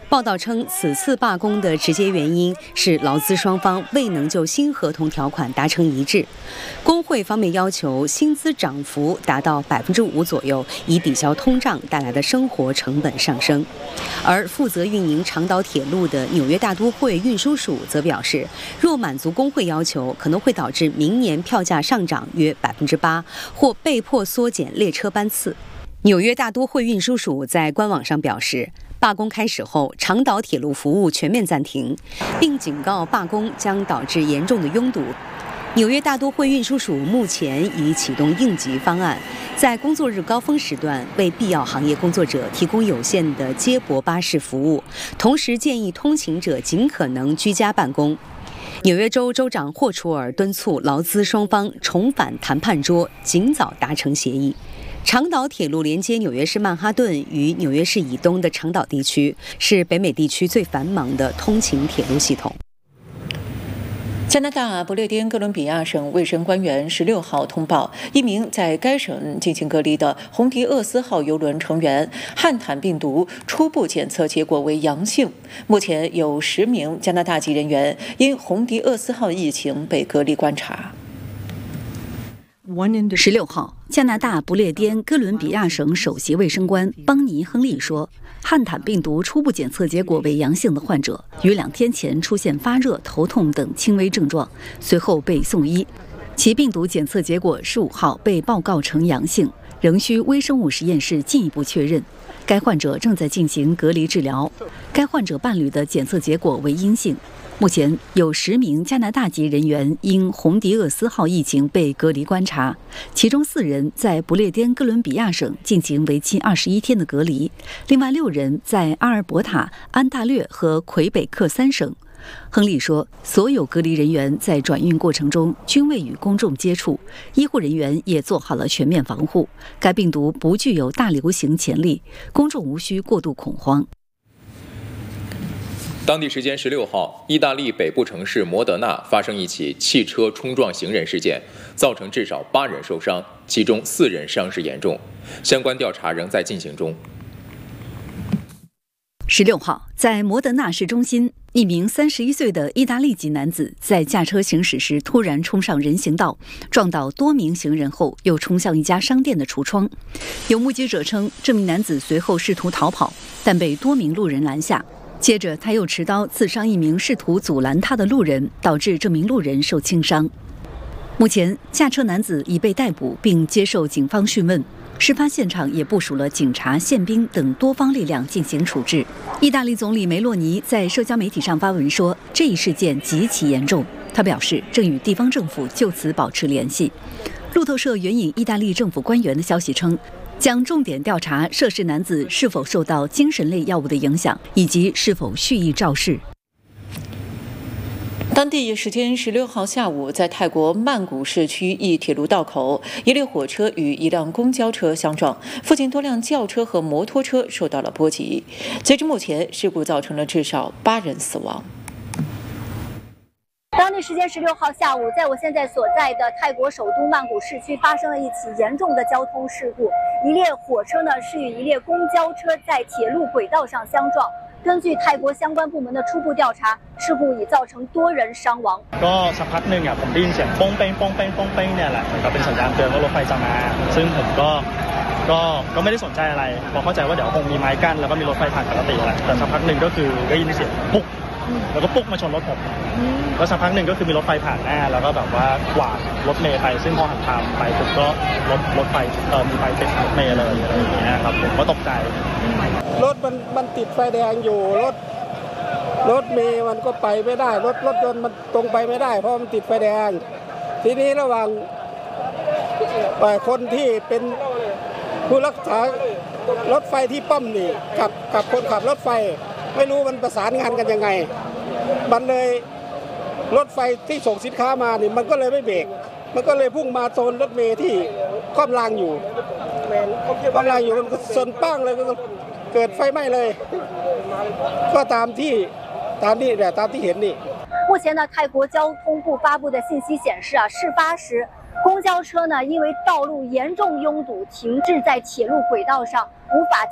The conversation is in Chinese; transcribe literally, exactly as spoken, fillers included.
报道称，此次罢工的直接原因是劳资双方未能就新合同条款达成一致。工会方面要求薪资涨幅达到百分之五左右，以抵消通胀带来的生活成本上升。而负责运营长岛铁路的纽约大都会运输署则表示，若满足工会要求，可能会导致明年票价上涨约百分之八，或被迫缩减列车班次。纽约大都会运输署在官网上表示，罢工开始后，长岛铁路服务全面暂停，并警告罢工将导致严重的拥堵。纽约大都会运输署目前已启动应急方案，在工作日高峰时段为必要行业工作者提供有限的接驳巴士服务，同时建议通勤者尽可能居家办公。纽约州州长霍楚尔敦促劳资双方重返谈判桌，尽早达成协议。长岛铁路连接纽约市曼哈顿与纽约市以东的长岛地区，是北美地区最繁忙的通勤铁路系统。 加拿大不列颠哥伦比亚省卫生官员十六号通报，一名在该省进行隔离的红迪厄斯号邮轮成员汉坦病毒初步检测结果为阳性。目前有十名加拿大籍人员因红迪厄斯号疫情被隔离观察。 十六号，加拿大不列颠哥伦比亚省首席卫生官邦尼·亨利说，汉坦病毒初步检测结果为阳性的患者于两天前出现发热、头痛等轻微症状，随后被送医。其病毒检测结果十五号被报告呈阳性，仍需微生物实验室进一步确认。该患者正在进行隔离治疗。该患者伴侣的检测结果为阴性。目前有十名加拿大籍人员因红迪厄斯号疫情被隔离观察，其中四人在不列颠哥伦比亚省进行为期二十一天的隔离，另外六人在阿尔伯塔、安大略和魁北克三省。亨利说，所有隔离人员在转运过程中均未与公众接触，医护人员也做好了全面防护。该病毒不具有大流行潜力，公众无需过度恐慌。 当地时间十六号，意大利北部城市摩德纳发生一起汽车冲撞行人事件，造成至少八人受伤，其中四人伤势严重，相关调查仍在进行中。 十六号，在摩德纳市中心，一名三十一岁的意大利籍男子在驾车行驶时突然冲上人行道，撞倒多名行人后，又冲向一家商店的橱窗。有目击者称，这名男子随后试图逃跑，但被多名路人拦下。接着，他又持刀刺伤一名试图阻拦他的路人，导致这名路人受轻伤。目前，驾车男子已被逮捕并接受警方讯问。事发现场也部署了警察、宪兵等多方力量进行处置。意大利总理梅洛尼在社交媒体上发文说，这一事件极其严重。他表示，正与地方政府就此保持联系。路透社援引意大利政府官员的消息称，将重点调查涉事男子是否受到精神类药物的影响，以及是否蓄意肇事。 当地时间十六号下午，在泰国曼谷市区一铁路道口，一列火车与一辆公交车相撞，附近多辆轿车和摩托车受到了波及。截至目前，事故造成了至少八人死亡。 当地时间十六号下午，在我现在所在的泰国首都曼谷市区发生了一起严重的交通事故。一列火车呢是与一列公交车在鐵路軌道上相撞。根據泰國相關部門的初步調查，事故已造成多人傷亡。 ก็สักพักหนึ่งอ่ะผมได้ยินเสียงป้องเป้งป้องเป้งป้องเป้งเนี่ยแหละเหมือนกับเป็นสัญญาณเตือนว่ารถไฟจะมาซึ่งผมก็ก็ก็ไม่ได้สนใจอะไรเพราะเข้าใจว่าเดี๋ยวคงมีไม้กั้นแล้วก็มีรถไฟผ่านปกติแหละแต่สักพักหนึ่งก็คือได้ยินเสียงปุ๊กแล้วก็ปุ๊กมาชนรถผมแล้วสักพักหนึ่งก็คือมีรถไฟผ่านหน้าแล้วก็แบบว่ากวาดรถเมล์ไปซึ่งพอหันทางไปผมก็รถรถไฟเออมีไฟติดรถเมล์เลยอะไรอย่างเงี้ยครับผมก็ตกใจรถมันมันติดไฟแดงอยู่รถรถเมล์มันก็ไปไม่ได้รถรถยนต์มันตรงไปไม่ได้เพราะมันติดไฟแดงทีนี้ระหว่างคนที่เป็นผู้รักษารถไฟที่ป้อมนี่กับกับคนขับรถไฟไม่รู้มันประสานงานกันยังไงมันเลยรถไฟที่ส่งสินค้ามานี่มันก็เลยไม่เบรกมันก็เลยพุ่งมาโซนรถเมล์ที่คว่ำรางอยู่คว่ำรางอยู่มันก็ชนปั้งเลยก็เกิดไฟไหม้เลยก็ตามที่ตามที่เนี่ยตามที่เห็นนี่目前呢，泰国交通部发布的信息显示啊，事发时公交车呢因为道路严重拥堵，停滞在铁路轨道上，无法